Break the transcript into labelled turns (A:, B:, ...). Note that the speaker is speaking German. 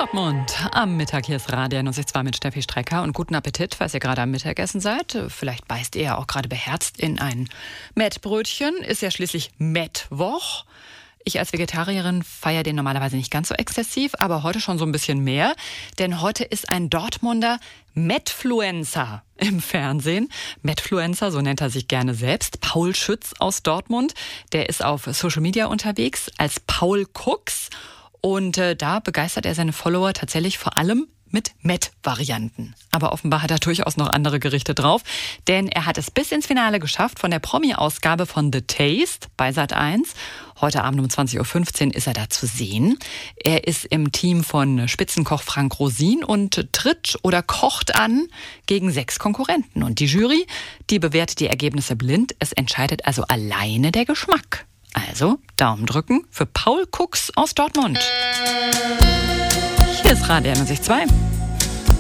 A: Dortmund am Mittag. Hier ist Radio 92 mit Steffi Strecker und guten Appetit, falls ihr gerade am Mittagessen seid. Vielleicht beißt ihr ja auch gerade beherzt in ein Mettbrötchen. Ist ja schließlich Mettwoch. Ich als Vegetarierin feiere den normalerweise nicht ganz so exzessiv, aber heute schon so ein bisschen mehr. Denn heute ist ein Dortmunder Mettfluencer im Fernsehen. Mettfluencer, so nennt er sich gerne selbst. Paul Schütz aus Dortmund. Der ist auf Social Media unterwegs als Paul Cooks. Und da begeistert er seine Follower tatsächlich vor allem mit Mett-Varianten. Aber offenbar hat er durchaus noch andere Gerichte drauf, denn er hat es bis ins Finale geschafft von der Promi-Ausgabe von The Taste bei Sat.1. Heute Abend um 20.15 Uhr ist er da zu sehen. Er ist im Team von Spitzenkoch Frank Rosin und tritt oder kocht an gegen 6 Konkurrenten. Und die Jury, die bewertet die Ergebnisse blind. Es entscheidet also alleine der Geschmack. Also Daumen drücken für Paul Cooks aus Dortmund. Hier ist Radio 92.